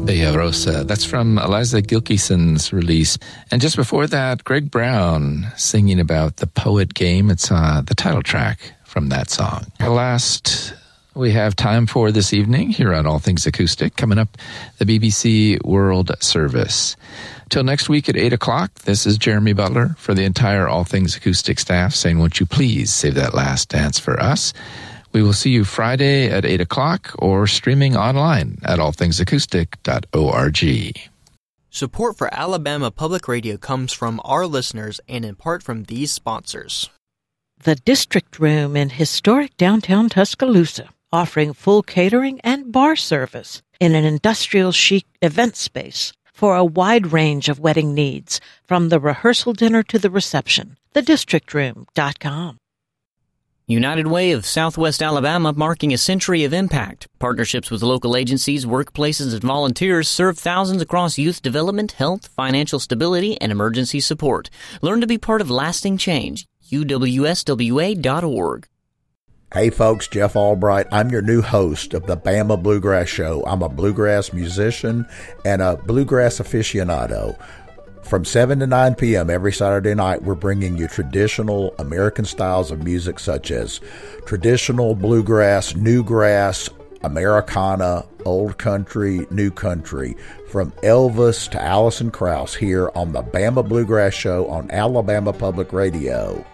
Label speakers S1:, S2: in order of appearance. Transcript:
S1: Bella Rosa. That's from Eliza Gilkison's release. And just before that, Greg Brown singing about the Poet Game. It's the title track from that song. The last we have time for this evening here on All Things Acoustic. Coming up, the BBC World Service. Till next week at 8 o'clock, this is Jeremy Butler for the entire All Things Acoustic staff saying, won't you please save that last dance for us? We will see you Friday at 8 o'clock or streaming online at allthingsacoustic.org.
S2: Support for Alabama Public Radio comes from our listeners and in part from these sponsors.
S3: The District Room in historic downtown Tuscaloosa, offering full catering and bar service in an industrial chic event space for a wide range of wedding needs, from the rehearsal dinner to the reception. thedistrictroom.com.
S4: United Way of Southwest Alabama, marking a century of impact. Partnerships with local agencies, workplaces, and volunteers serve thousands across youth development, health, financial stability, and emergency support. Learn to be part of lasting change. UWSWA.org.
S5: Hey folks, Jeff Albright. I'm your new host of the Bama Bluegrass Show. I'm a bluegrass musician and a bluegrass aficionado. From 7 to 9 p.m. every Saturday night, we're bringing you traditional American styles of music such as traditional bluegrass, newgrass, Americana, old country, new country, from Elvis to Alison Krauss here on the Bama Bluegrass Show on Alabama Public Radio.